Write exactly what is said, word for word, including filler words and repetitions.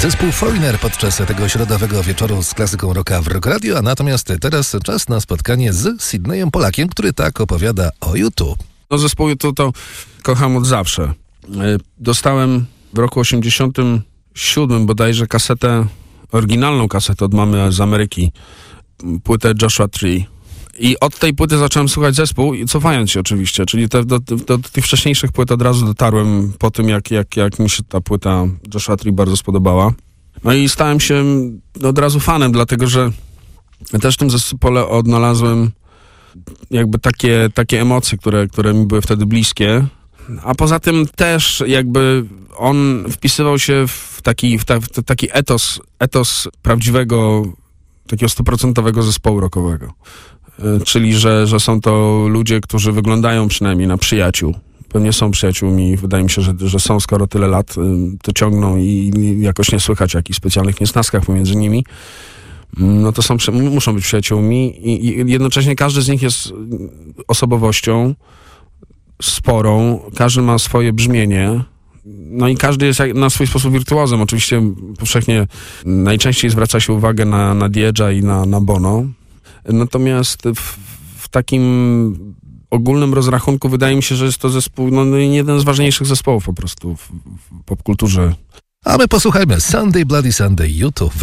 Zespół Foreigner podczas tego środowego wieczoru z klasyką rocka w Rock Radio, a natomiast teraz czas na spotkanie z Sydneyem Polakiem, który tak opowiada o YouTube. No zespół YouTube to kocham od zawsze. Dostałem w roku osiemdziesiątym siódmym bodajże kasetę, oryginalną kasetę od mamy z Ameryki, płytę Joshua Tree. I od tej płyty zacząłem słuchać zespół, cofając się oczywiście, czyli te, do, do, do tych wcześniejszych płyt od razu dotarłem po tym, jak, jak, jak mi się ta płyta Joshua Tree bardzo spodobała. No i stałem się od razu fanem, dlatego że też w tym zespole odnalazłem jakby takie, takie emocje, które, które mi były wtedy bliskie. A poza tym też jakby on wpisywał się w taki, w ta, w taki etos, etos prawdziwego, takiego stuprocentowego zespołu rockowego. Czyli, że, że są to ludzie, którzy wyglądają przynajmniej na przyjaciół. Pewnie są przyjaciółmi, wydaje mi się, że, że są, skoro tyle lat to ciągną i jakoś nie słychać jakichś specjalnych niesnaskach pomiędzy nimi. No to są, muszą być przyjaciółmi i, i jednocześnie każdy z nich jest osobowością sporą, każdy ma swoje brzmienie. No i każdy jest na swój sposób wirtuozem. Oczywiście powszechnie najczęściej zwraca się uwagę na, na Diedge'a i na, na Bono. Natomiast w, w takim ogólnym rozrachunku wydaje mi się, że jest to zespół, no jeden z ważniejszych zespołów po prostu w, w popkulturze. A my posłuchajmy Sunday Bloody Sunday YouTube w